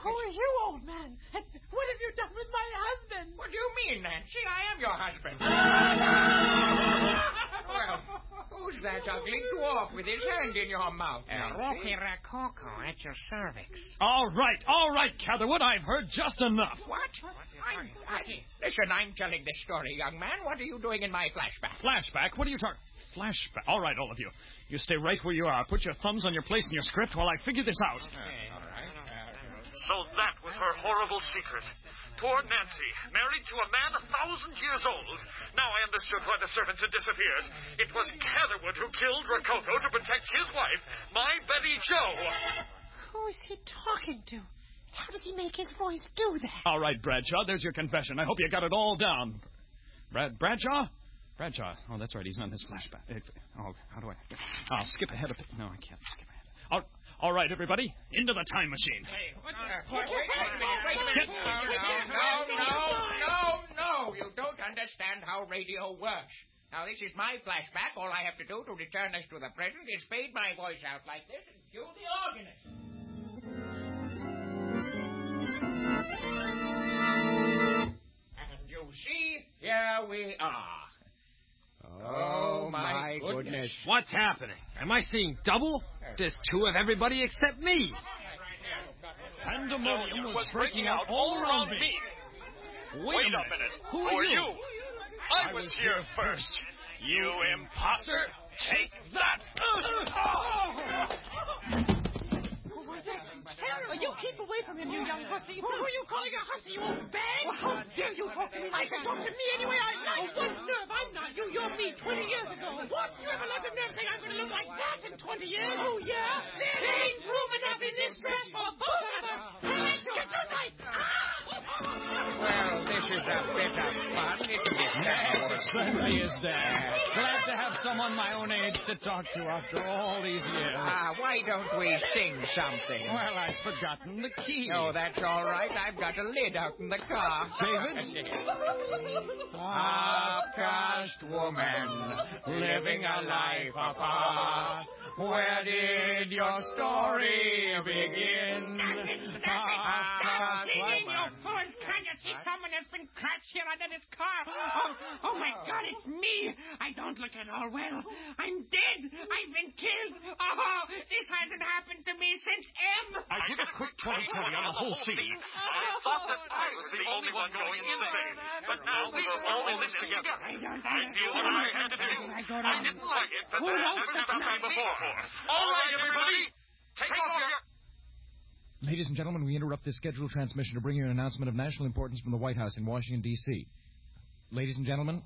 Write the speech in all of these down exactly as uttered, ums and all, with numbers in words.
Who are you, old man? And what have you done with my husband? What do you mean, Nancy? I am your husband. Well, who's that ugly dwarf with his hand in your mouth, Uh, Rocky Rococo at your cervix. All right, all right, Catherwood, I've heard just enough. What? I'm, I, listen, I'm telling this story, young man. What are you doing in my flashback? Flashback? What are you talking... Flashback? All right, all of you. You stay right where you are. Put your thumbs on your place in your script while I figure this out. Okay, all right. So that was her horrible secret. Poor Nancy, married to a man a thousand years old. Now I understood why the servants had disappeared. It was Catherwood who killed Rococo to protect his wife, my Betty Jo. Who is he talking to? How does he make his voice do that? All right, Bradshaw, there's your confession. I hope you got it all down. Brad Bradshaw? Bradshaw. Oh, that's right. He's not in this flashback. Oh, how do I... I'll skip ahead of it. No, I can't skip ahead. All, all right, everybody. Into the time machine. Hey, what's that? Wait, wait, wait a minute. Wait a minute. No, no, no, no, no. You don't understand how radio works. Now, this is my flashback. All I have to do to return us to the present is fade my voice out like this and cue the organist. And you see, here we are. Oh, my goodness. goodness. What's happening? Am I seeing double? There's two of everybody except me. Pandemonium was breaking out all around me. Wait, Wait a minute. Who Who are are you? you? I was here first. You imposter. Take that. Terrible. You keep away from him, you young hussy. Who are you calling a hussy, you old bag? Well, how dare you talk to me like that? Talk to me any way I like. Oh, what nerve? I'm not you. You're me twenty years ago. What? You ever let the nerve say I'm going to look like that in twenty years? Oh, yeah? There ain't room enough in this dress for both of us. Get your knife. Well, this is a bit of fun, isn't it? Yes, certainly is, Dad. Glad to have someone my own age to talk to after all these years. Ah, why don't we sing something? Well, I've forgotten the key. Oh, that's all right. I've got a lid out in the car. David? Outcast woman, living a life apart. Where did your story begin? Stop singing, you fools! Can't you see someone has been crouched here under this car? Oh, oh, my God, it's me! I don't look at all well. I'm dead! I've been killed! Oh, this hasn't happened to me since M! I did a quick twenty twenty on the whole scene. I thought that I was the only one going insane. But now we were all in this together. I don't I knew what I had to do. I didn't like it, but that never stopped me before. All right, everybody, take off your... Ladies and gentlemen, we interrupt this scheduled transmission to bring you an announcement of national importance from the White House in Washington, D C Ladies and gentlemen,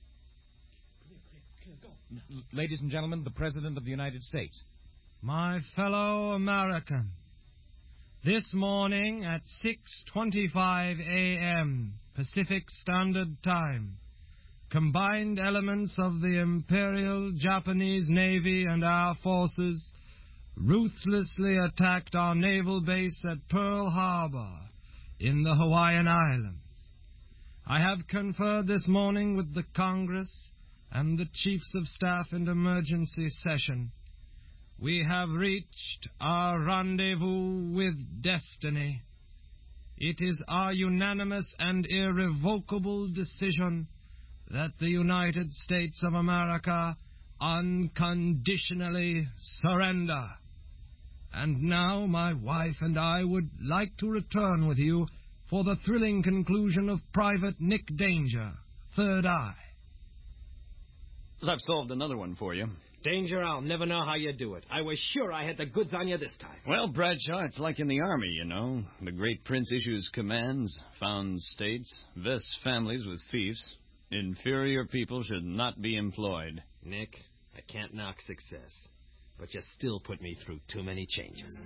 L- ladies and gentlemen, the President of the United States. My fellow American, this morning at six twenty-five a.m. Pacific Standard Time, combined elements of the Imperial Japanese Navy and our forces ruthlessly attacked our naval base at Pearl Harbor in the Hawaiian Islands. I have conferred this morning with the Congress and the Chiefs of Staff in emergency session. We have reached our rendezvous with destiny. It is our unanimous and irrevocable decision that the United States of America unconditionally surrender. And now my wife and I would like to return with you for the thrilling conclusion of Private Nick Danger, Third Eye. I've solved another one for you. Danger, I'll never know how you do it. I was sure I had the goods on you this time. Well, Bradshaw, it's like in the Army, you know. The great prince issues commands, founds states, vests families with fiefs. Inferior people should not be employed. Nick, I can't knock success, but you still put me through too many changes.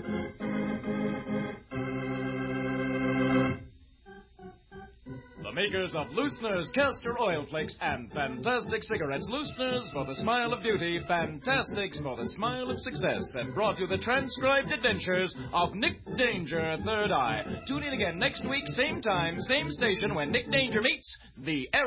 The makers of Loosener's Castor Oil Flakes and Fantastic Cigarettes. Loosener's for the smile of beauty, Fantastics for the smile of success, and brought you the transcribed adventures of Nick Danger, Third Eye. Tune in again next week, same time, same station, when Nick Danger meets the